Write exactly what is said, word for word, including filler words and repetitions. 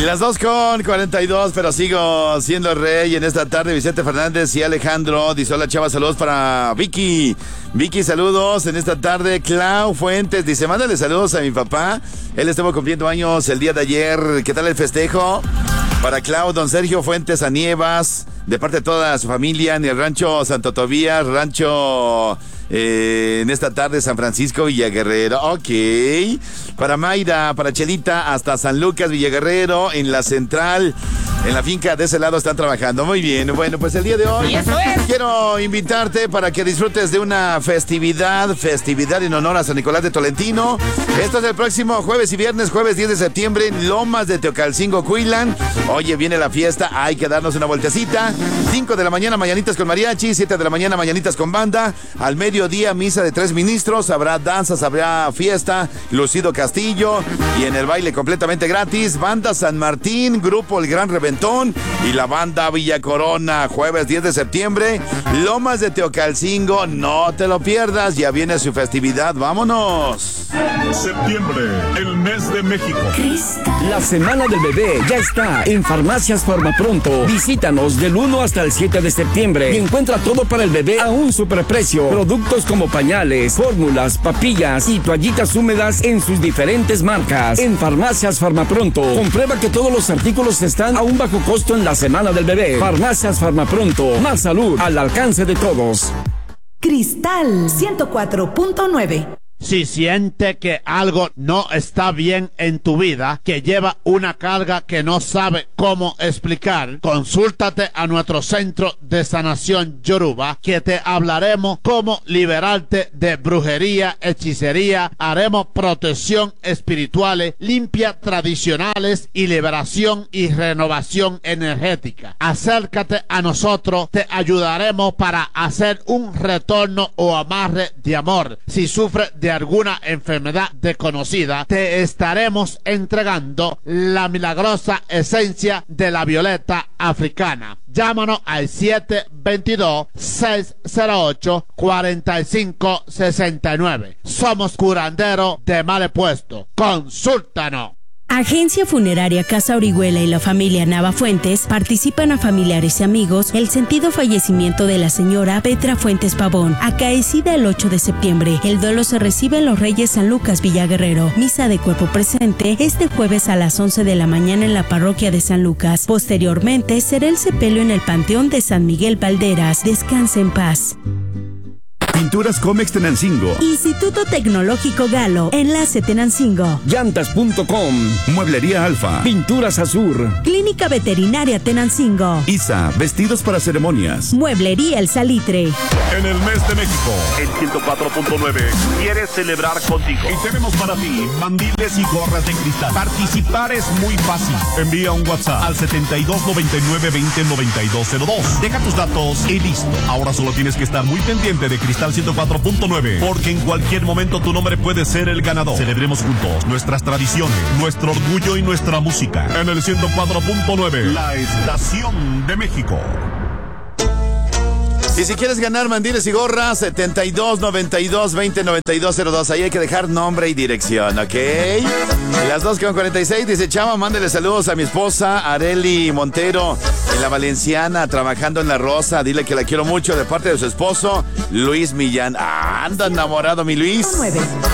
Las dos con cuarenta y dos, pero sigo siendo rey en esta tarde. Vicente Fernández y Alejandro. Dice: hola, chava, saludos para Vicky. Vicky, saludos en esta tarde. Clau Fuentes dice: mándale saludos a mi papá. Él estuvo cumpliendo años el día de ayer. ¿Qué tal el festejo? Para Clau, don Sergio Fuentes Anievas, de parte de toda su familia en el rancho Santo Tobías, rancho eh, en esta tarde San Francisco Villaguerrero. Ok. Para Mayra, para Chelita, hasta San Lucas Villaguerrero, en la central, en la finca de ese lado están trabajando. Muy bien. Bueno, pues el día de hoy ¿Y eso es? quiero invitarte para que disfrutes de una festividad, festividad en honor a San Nicolás de Tolentino. Esto es el próximo jueves y viernes, jueves diez de septiembre, en Lomas de Teocalcingo, Cuilan. Oye, viene la fiesta, hay que darnos una vueltecita. cinco de la mañana, mañanitas con mariachi. siete de la mañana, mañanitas con banda. Al mediodía, misa de tres ministros. Habrá danzas, habrá fiesta. Lucido Castillo. Y en el baile completamente gratis, Banda San Martín, Grupo El Gran Reventón y la Banda Villa Corona. Jueves diez de septiembre, Lomas de Teocalcingo. No te lo pierdas, ya viene su festividad. ¡Vámonos! Septiembre, el mes de México. La semana del bebé ya está en Farmacias Farmapronto. Visítanos del uno hasta el siete de septiembre y encuentra todo para el bebé a un superprecio. Productos como pañales, fórmulas, papillas y toallitas húmedas en sus diferentes marcas. En Farmacias Farmapronto, comprueba que todos los artículos están a un bajo costo en la semana del bebé. Farmacias Farmapronto, más salud al alcance de todos. Cristal ciento cuatro punto nueve. Si siente que algo no está bien en tu vida, que lleva una carga que no sabe cómo explicar, consúltate a nuestro centro de sanación Yoruba, que te hablaremos cómo liberarte de brujería, hechicería, haremos protección espirituales, limpia tradicionales y liberación y renovación energética. Acércate a nosotros, te ayudaremos para hacer un retorno o amarre de amor. Si sufres de alguna enfermedad desconocida, te estaremos entregando la milagrosa esencia de la violeta africana. Llámanos al siete dos dos, seis cero ocho, cuatro cinco seis nueve. Somos curanderos de mal puesto. Consúltanos. Agencia Funeraria Casa Orihuela y la familia Nava Fuentes participan a familiares y amigos el sentido fallecimiento de la señora Petra Fuentes Pavón, acaecida el ocho de septiembre. El duelo se recibe en Los Reyes San Lucas Villaguerrero. Misa de cuerpo presente este jueves a las once de la mañana en la parroquia de San Lucas. Posteriormente será el sepelio en el Panteón de San Miguel Valderas. Descanse en paz. Pinturas Comex Tenancingo. Instituto Tecnológico Galo. Enlace Tenancingo. Llantas punto com. Mueblería Alfa. Pinturas Azur. Clínica Veterinaria Tenancingo. I S A, vestidos para ceremonias. Mueblería El Salitre. En el mes de México, el ciento cuatro punto nueve quiere celebrar contigo. Y tenemos para ti mandiles y gorras de cristal. Participar es muy fácil. Envía un WhatsApp al setenta y dos noventa y nueve veinte noventa y dos cero dos. Deja tus datos y listo. Ahora solo tienes que estar muy pendiente de Cristal ciento cuatro punto nueve, porque en cualquier momento tu nombre puede ser el ganador. Celebremos juntos nuestras tradiciones, nuestro orgullo y nuestra música. En el ciento cuatro punto nueve, la estación de México. Y si quieres ganar mandiles y gorras, setenta y dos noventa y dos veinte noventa y dos cero dos. Ahí hay que dejar nombre y dirección, ¿ok? Las dos con cuarenta y seis. Dice: Chava, mándele saludos a mi esposa Areli Montero en la Valenciana, trabajando en La Rosa. Dile que la quiero mucho, de parte de su esposo Luis Millán. Ah, anda enamorado mi Luis.